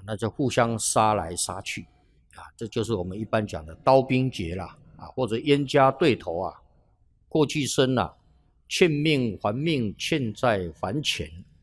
那就互相杀来杀去这就是我们一般讲的刀兵劫啦或者冤家对头过去生欠命还命，欠债还钱